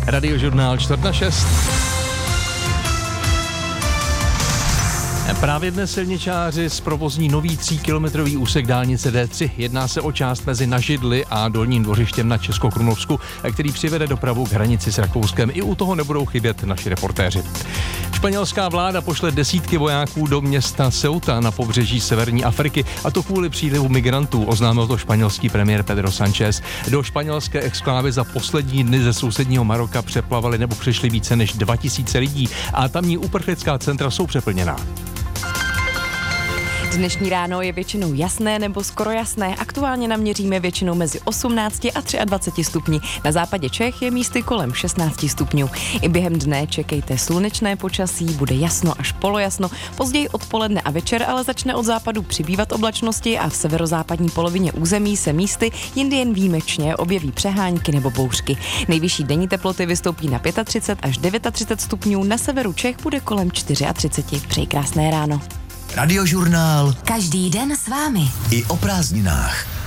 Radiožurnál 4:06. Právě dnes silničáři zprovozní nový 3kilometrový úsek dálnice D3. Jedná se o část mezi Nažidly a Dolním Dvořištěm na Českokrumlovsku, který přivede dopravu k hranici s Rakouskem. I u toho nebudou chybět naši reportéři. Španělská vláda pošle desítky vojáků do města Ceuta na pobřeží severní Afriky, a to kvůli přílivu migrantů, oznámil to španělský premiér Pedro Sánchez. Do španělské exklávy za poslední dny ze sousedního Maroka přeplavali nebo přišli více než 2000 lidí a tamní uprchlická centra jsou přeplněná. Dnešní ráno je většinou jasné nebo skoro jasné. Aktuálně naměříme většinou mezi 18 a 23 stupni. Na západě Čech je místy kolem 16 stupňů. I během dne čekejte slunečné počasí, bude jasno až polojasno. Později odpoledne a večer ale začne od západu přibývat oblačnosti a v severozápadní polovině území se místy jindy jen výjimečně objeví přehánky nebo bouřky. Nejvyšší denní teploty vystoupí na 35 až 39 stupňů, na severu Čech bude kolem 34. Přeji krásné ráno. Radiožurnál. Každý den s vámi. I o prázdninách.